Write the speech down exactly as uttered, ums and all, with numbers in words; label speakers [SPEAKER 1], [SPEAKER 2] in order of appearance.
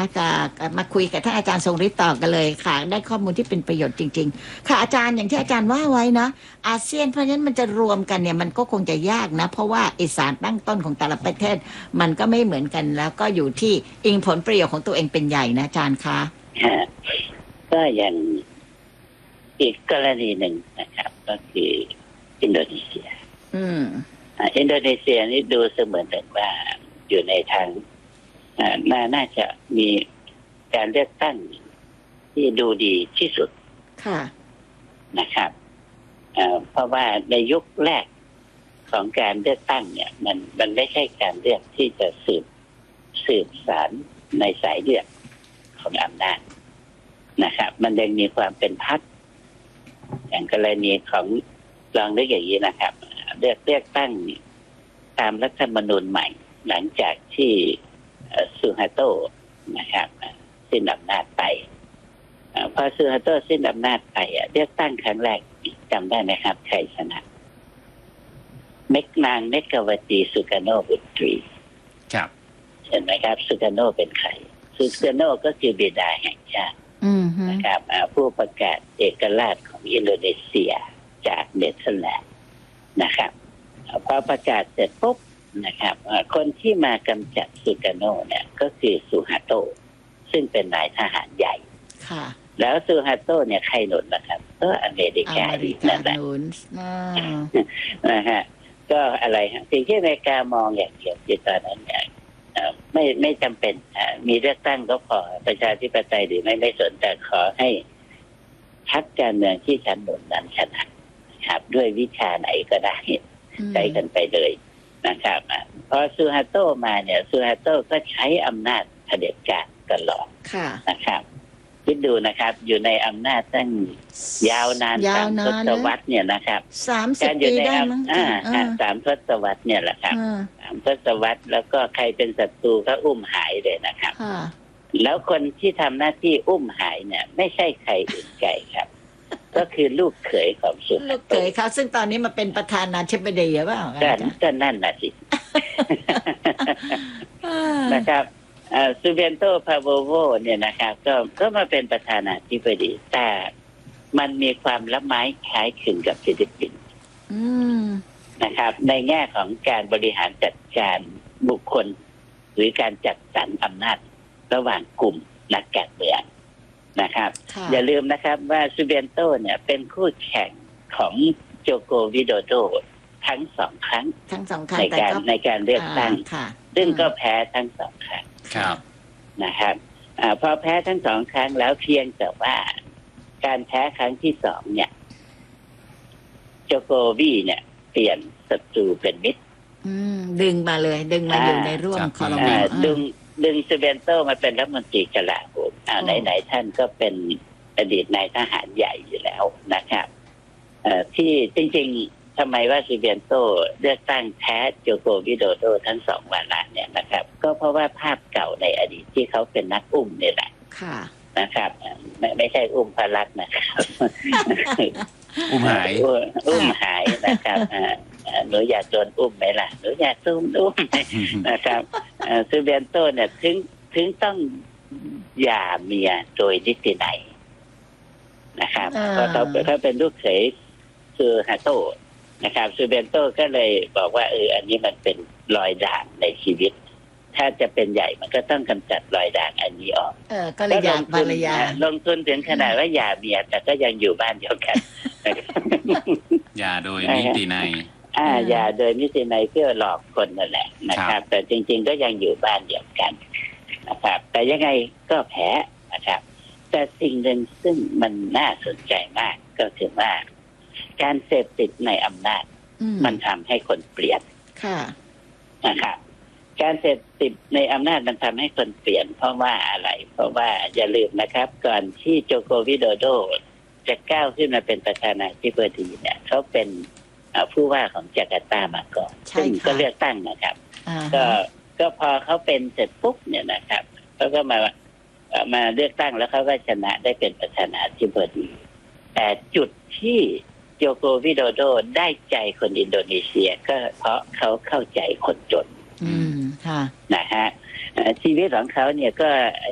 [SPEAKER 1] จะมาคุยกับท่านอาจารย์ทรงฤทธิ์ต่อกันเลยค่ะได้ข้อมูลที่เป็นประโยชน์จริงๆค่ะอาจารย์อย่างที่อาจารย์ว่าไว้นะอาเซียนเพราะฉะนั้นมันจะรวมกันเนี่ยมันก็คงจะยากนะเพราะว่าไอสารตั้งต้นของแต่ละประเทศมันก็ไม่เหมือนกันแล้วก็อยู่ที่อิงผลประโยชน์ของตัวเองเป็นใหญ่นะอาจารย์คะ
[SPEAKER 2] ก็อย่างอีกกรณีหนึ่งนะครับก็คืออินโดนีเซีย
[SPEAKER 1] อืม
[SPEAKER 2] อินโดนีเซียนี่ดูเสมือนถึงว่าอยู่ในทางน่าน่าจะมีการเลือกตั้งที่ดูดีที่สุด
[SPEAKER 1] ค่ะ
[SPEAKER 2] นะครับเพราะว่าในยุคแรกของการเลือกตั้งเนี่ยมันมันไม่ใช่การเลือกที่จะสืบสืบสารในสายเลือดของอำนาจนะครับมันยังมีความเป็นพรรคอย่างกรณีของลองนึกอย่างนี้นะครับเลือกเลือกตั้งตามรัฐธรรมนูญใหม่หลังจากที่ซูฮาโตนะครับสิ้นอำนาจไปพอซูฮาโตสิ้นอำนาจไปเลือกตั้งครั้งแรกจำได้ไหมครับใครชนะเมกนางเมกวตีสุกาโนบุตรี
[SPEAKER 3] ครับ
[SPEAKER 2] เห็นไหมครับสุกาโนเป็นใครสุกาโนก็คือบิดาแห่งชาตินะครับผู้ประกาศเอกราชของอินโดนีเซียจากเนเธอร์แลนด์นะครับพอประกาศเสร็จปุ๊บนะครับคนที่มากำจัดสุกาโนเนี่ยก็คือซูฮาโตซึ่งเป็นนายทหารใหญ่แล้วซูฮาโตเนี่ยใครหนุนนะครับก็อเมริกานั่นแหละนะฮะก็อะไรฮะสิ่งที่อเมริกามองอย่างเดียวในตอนนั้นเนี่ยไม่ไม่จำเป็นมีเลือกตั้งก็พอประชาธิปไตยหรือไม่ไม่สนแต่ขอให้พรรคการเมืองที่ฉันหนุนนั้นชนะครับด้วยวิชาไหนก็ได้ใช้กันไปเลยนะครับพอซูฮาโตมาเนี่ยซูฮาโตก็ใช้อำนาจเผด็จการตลอดนะครับคิดดูนะครับอยู่ในอำนาจตั้งยาวนานสามทศวรรษเนี่ยนะครับ
[SPEAKER 1] สามสิบปีได้มั้ง
[SPEAKER 2] อ่าสามทศวรรษเนี่ยแหละครับสามทศวรรษแล้วก็ใครเป็นศัตรูก็อุ้มหายเลยนะครับแล้วคนที่ทำหน้าที่อุ้มหายเนี่ยไม่ใช่ใครอื่นไกลครับก็คือลูกเขยของสุ
[SPEAKER 1] ลูกเขยเขาซึ่งตอนนี้มาเป็นประธานาธิบดีหรือเปล่า
[SPEAKER 2] ก็นั่นน่ะสินะครับซูเบนโตพาโวโวเนี่ยนะครับก็ก็มาเป็นประธานาธิบดีแต่มันมีความละไม้คล้ายคลึงกับฟิลิปปินส์นะครับในแง่ของการบริหารจัดการบุคคลหรือการจัดสรรอำนาจระหว่างกลุ่มนักการเมืองนะครับอย่าลืมนะครับว่าซูเบนโตเนี่ยเป็นคู่แข่งของโจโกวิโดโดทั้งสองครั้งในการในการเลือกตั้งซึ่งก็แพ้ทั้งสองครั้งนะครับอพอแพ้ทั้งสองครั้งแล้วเพียงแต่ว่าการแพ้ครั้งที่สองเนี่ยโจโกวีเนี่ยเปลี่ยนศัตรูเป็นมิตร
[SPEAKER 1] ดึงมาเลยดึงมาอยู่ในร่วมคอรมอ
[SPEAKER 2] ดึงดึงซูเบนโตมาเป็นรัฐมนตรีกลาโหมอ่าไหนๆท่านก็เป็นอดีตนายทหารใหญ่อยู่แล้วนะครับเอ่อที่จริงๆทำไมว่าซูเบนโตเลือกตั้งแพ้โจโกวิโดโดทั้งสองวาระเนี่ยนะครับก็เพราะว่าภาพเก่าในอดีตที่เขาเป็นนักอุ้มนี่แหละนะครับไม่ไม่ใช่อุ้มพลักนะครับ
[SPEAKER 3] อุ้มหาย
[SPEAKER 2] อุ้มหายนะครับหนูอยากโดนอุ้มไหมล่ะหนูอยากโดนอุ้มนะครับซูเบนโตเนี่ยถึงถึงต้องหย่าเมียโดยนิตินัยนะครับเพราะเขาเขาเป็นลูกเขยซูฮาโตนะครับซูเบนโตก็เลยบอกว่าเอออันนี้มันเป็นรอยด่างในชีวิตถ้าจะเป็นใหญ่มันก็ต้องกำจัดรอยด่างอันนี้ออก
[SPEAKER 1] เออก็เลยหย่าภรรยา
[SPEAKER 2] ลงทุนถึงขนาดว่าหย่าเมียแต่ก็ยังอยู่บ้านเดียวกัน
[SPEAKER 3] หย่าโดยนิตินัย
[SPEAKER 2] อ่าอย่าโดยนิตินัยเพื่อหลอกคนนั่นแหละนะครับแต่จริงๆก็ยังอยู่บ้านเดียวกันนะครับแต่ยังไงก็แพ้นะครับแต่สิ่งหนึ่งซึ่งมันน่าสนใจมากก็คือว่าการเสพติดในอำนาจมันทำให้คนเปลี่ยนนะครับการเสพติดในอำนาจมันทำให้คนเปลี่ยนเพราะว่าอะไรเพราะว่าอย่าลืมนะครับก่อนที่โจโกวิโดโดจะก้าวขึ้นมาเป็นประธานาธิบดีเนี่ยเขาเป็นผู้ว่าของจาการ์ตามาก่อนซึ่งก็เลือกตั้งนะครับก็ก็พอเขาเป็นเสร็จปุ๊บเนี่ยนะครับเขาก็มามาเลือกตั้งแล้วเขาก็ชนะได้เป็นประธานาธิบดีแต่จุดที่โจโกวิโดโดได้ใจคนอินโดนีเซียก็เพราะเขาเข้าใจคนจนนะฮะชีวิตของเขาเนี่ยก็